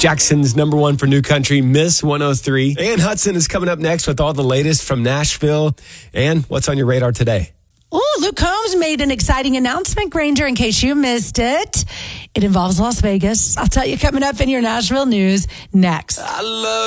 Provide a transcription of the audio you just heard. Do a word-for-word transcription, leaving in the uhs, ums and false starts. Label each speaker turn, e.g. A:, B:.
A: Jackson's number one for new country, Miss one oh three. Ann Hudson is coming up next with all the latest from Nashville. Ann, what's on your radar today?
B: Oh, Luke Combs made an exciting announcement, Granger, in case you missed it. It involves Las Vegas. I'll tell you coming up in your Nashville news next.
A: I love